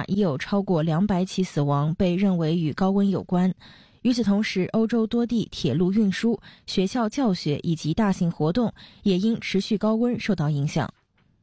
已有超过200起死亡被认为与高温有关。与此同时，欧洲多地铁路运输、学校教学以及大型活动也因持续高温受到影响。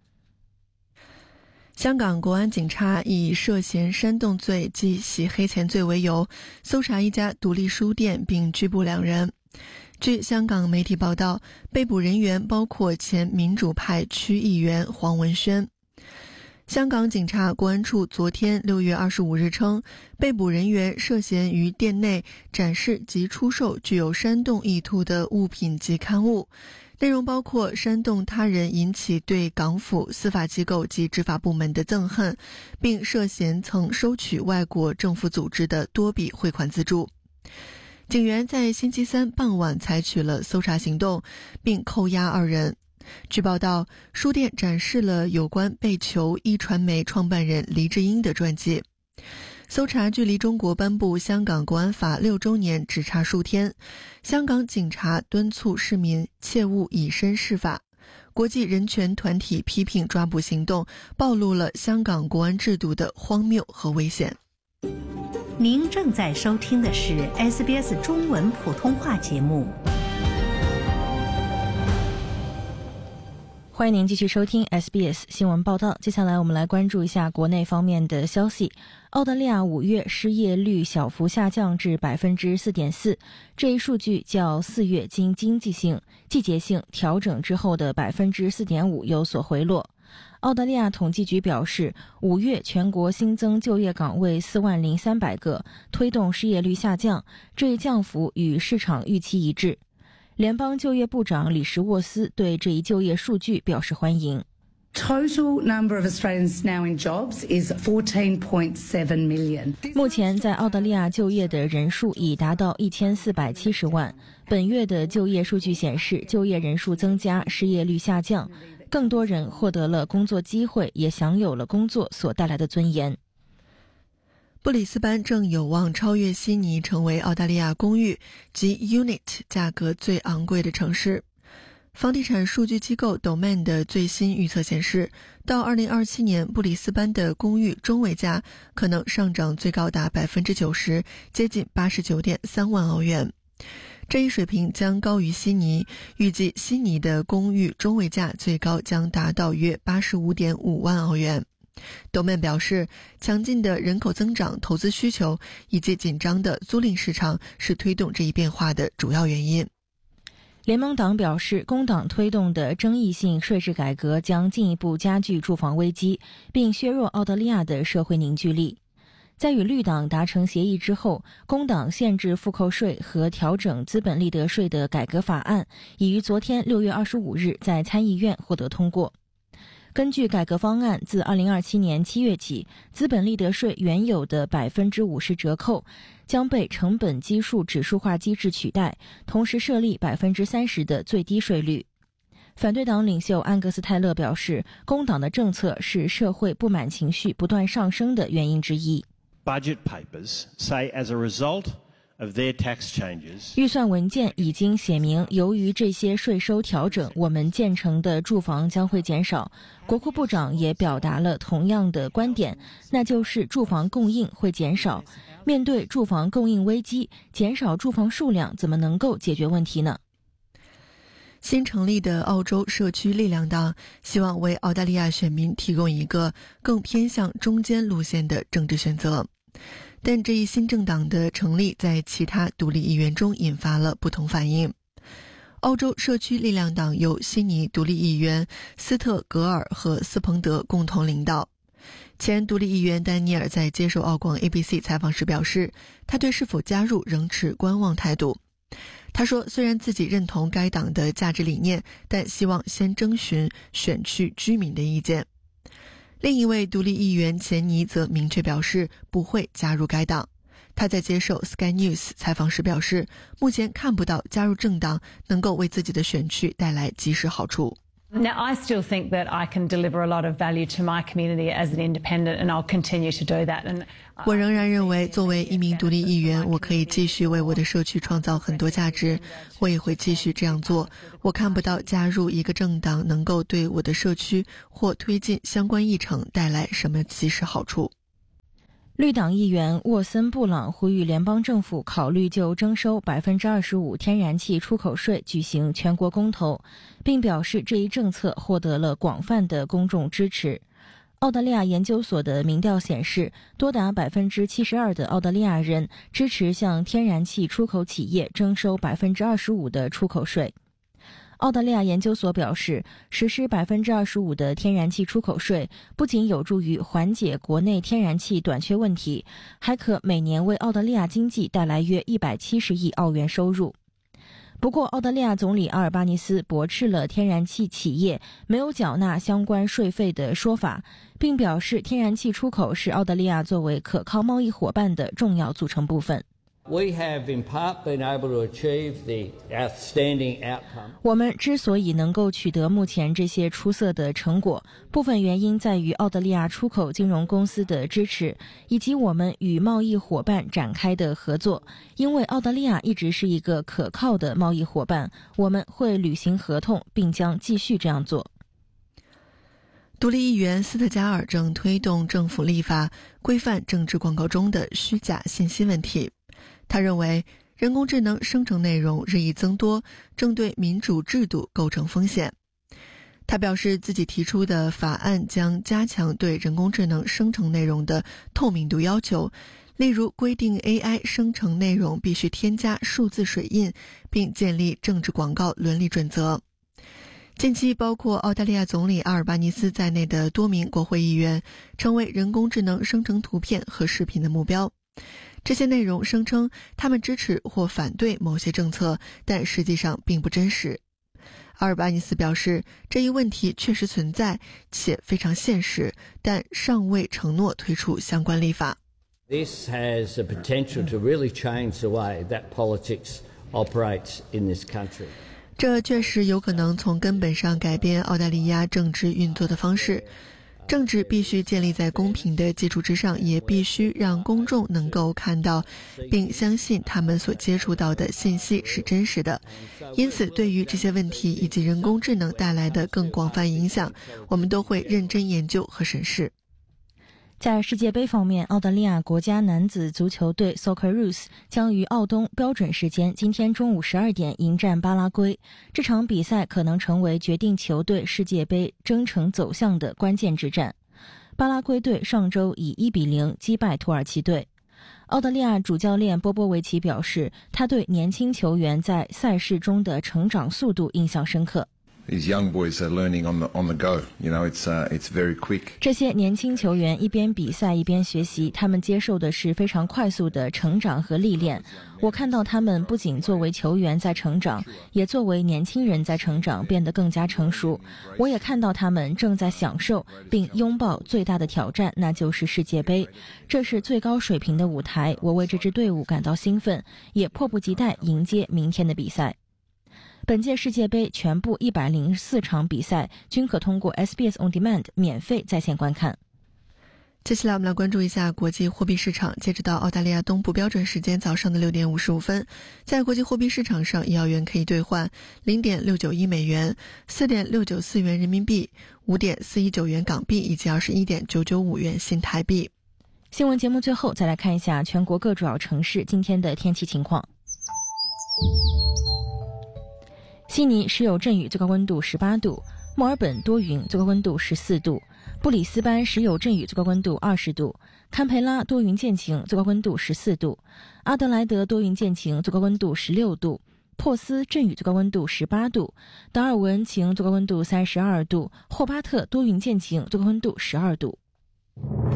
香港国安警察以涉嫌煽动罪及洗黑钱罪为由，搜查一家独立书店并拘捕2人。据香港媒体报道，被捕人员包括前民主派区议员黄文轩。香港警察国安处昨天6月25日称，被捕人员涉嫌于店内展示及出售具有煽动意图的物品及刊物，内容包括煽动他人引起对港府司法机构及执法部门的憎恨，并涉嫌曾收取外国政府组织的多笔汇款资助。警员在星期三傍晚采取了搜查行动，并扣押2人。据报道，书店展示了有关被囚一传媒创办人黎智英的传记。搜查距离中国颁布香港国安法6周年只差数天，香港警察敦促市民切勿以身试法。国际人权团体批评抓捕行动暴露了香港国安制度的荒谬和危险。 您正在收听的是 SBS 中文普通话节目。 欢迎您继续收听 SBS 新闻报道。接下来我们来关注一下国内方面的消息。澳大利亚5月失业率小幅下降至 4.4%， 这一数据较4月经季节性调整之后的 4.5% 有所回落。澳大利亚统计局表示，5月全国新增就业岗位40300个，推动失业率下降，这一降幅与市场预期一致。联邦就业部长李什沃斯对这一就业数据表示欢迎。 Total number of Australians now in jobs is 14.7 million. 目前在澳大利亚就业的人数已达到1470万。本月的就业数据显示，就业人数增加，失业率下降，更多人获得了工作机会，也享有了工作所带来的尊严。 布里斯班正有望超越悉尼，成为澳大利亚公寓及 unit 价格最昂贵的城市。房地产数据机构 Domain 的最新预测显示，到2027年，布里斯班的公寓中位价可能上涨最高达 90%， 接近 89.3万澳元。这一水平将高于悉尼，预计悉尼的公寓中位价最高将达到约 85.5 万澳元。Domain 表示，强劲的人口增长、投资需求以及紧张的租赁市场是推动这一变化的主要原因。 联盟党表示，工党推动的争议性税制改革将进一步加剧住房危机，并削弱澳大利亚的社会凝聚力。在与绿党达成协议之后，工党限制复扣税和调整资本利得税的改革法案已于昨天6月25日在参议院获得通过。根据改革方案，自2027年7月起，资本利得税原有的 50% 折扣将被成本基数指数化机制取代，同时设立 30% 的最低税率。反对党领袖安格斯·泰勒表示，工党的政策是社会不满情绪不断上升的原因之一。 Budget papers say as a result of their tax changes, 预算文件已经写明，由于这些税收调整，我们建成的住房将会减少。国库部长也表达了同样的观点，那就是住房供应会减少。面对住房供应危机，减少住房数量怎么能够解决问题呢？ 新成立的澳洲社区力量党希望为澳大利亚选民提供一个更偏向中间路线的政治选择。但这一新政党的成立在其他独立议员中引发了不同反应。澳洲社区力量党由悉尼独立议员斯特格尔和斯彭德共同领导。前独立议员丹尼尔在接受澳广 ABC 采访时表示，他对是否加入仍持观望态度。他说，虽然自己认同该党的价值理念，但希望先征询选区居民的意见。另一位独立议员钱尼则明确表示不会加入该党。他在接受 Sky News 采访时表示，目前看不到加入政党能够为自己的选区带来及时好处。 Now, I still think that I can deliver a lot of value to my community as an independent, and I'll continue to do that. 我仍然认为，作为一名独立议员，我可以继续为我的社区创造很多价值，我也会继续这样做。我看不到加入一个政党能够对我的社区或推进相关议程带来什么及时好处。 绿党议员沃森布朗呼吁联邦政府考虑就征收25%天然气出口税举行全国公投，并表示这一政策获得了广泛的公众支持。澳大利亚研究所的民调显示，多达72%的澳大利亚人支持向天然气出口企业征收25%的出口税。澳大利亚研究所表示，实施25%的天然气出口税不仅有助于缓解国内天然气短缺问题，还可每年为澳大利亚经济带来约170亿澳元收入。不过，澳大利亚总理阿尔巴尼斯驳斥了天然气企业没有缴纳相关税费的说法，并表示天然气出口是澳大利亚作为可靠贸易伙伴的重要组成部分。 We have in part been able to achieve the outstanding outcome. 我们之所以能够取得目前这些出色的成果，部分原因在于澳大利亚出口金融公司的支持，以及我们与贸易伙伴展开的合作。因为澳大利亚一直是一个可靠的贸易伙伴，我们会履行合同，并将继续这样做。 独立议员斯特加尔正推动政府立法规范政治广告中的虚假信息问题。他认为人工智能生成内容日益增多，正对民主制度构成风险。他表示自己提出的法案将加强对人工智能生成内容的透明度要求，例如规定 AI 生成内容必须添加数字水印，并建立政治广告伦理准则。近期包括澳大利亚总理阿尔巴尼斯在内的多名国会议员成为人工智能生成图片和视频的目标。这些内容声称他们支持或反对某些政策，但实际上并不真实。阿尔巴尼斯表示，这一问题确实存在且非常现实，但尚未承诺推出相关立法。 This has the potential to really change the way that politics operates in this country. 这确实有可能从根本上改变澳大利亚政治运作的方式。政治必须建立在公平的基础之上，也必须让公众能够看到并相信他们所接触到的信息是真实的。因此，对于这些问题以及人工智能带来的更广泛影响，我们都会认真研究和审视。 在世界杯方面，澳大利亚国家男子足球队 Socceroos 将于澳东标准时间今天中午12点迎战巴拉圭。这场比赛可能成为决定球队世界杯征程走向的关键之战。巴拉圭队上周以1-0击败土耳其队。澳大利亚主教练波波维奇表示，他对年轻球员在赛事中的成长速度印象深刻。 These young boys are learning on the go. You know, it's very quick. 这些年轻球员一边比赛一边学习，他们接受的是非常快速的成长和历练。我看到他们不仅作为球员在成长，也作为年轻人在成长，变得更加成熟。我也看到他们正在享受并拥抱最大的挑战，那就是世界杯。这是最高水平的舞台，我为这支队伍感到兴奋，也迫不及待迎接明天的比赛。本届世界杯全部104场比赛均可通过 SBS On Demand 免费在线观看。 接下来我们来关注一下国际货币市场。截止到澳大利亚东部标准时间早上的6点55分，在国际货币市场上，1澳元可以兑换 0.691 美元、4.694元人民币、5.419元港币以及21.995元新台币。 新闻节目最后再来看一下全国各主要城市今天的天气情况。悉尼时有阵雨，最高温度18度；墨尔本多云，最高温度14度；布里斯班时有阵雨，最高温度20度；堪培拉多云见晴，最高温度14度；阿德莱德多云见晴，最高温度16度；珀斯阵雨，最高温度18度；达尔文晴，最高温度32度；霍巴特多云见晴，最高温度12度。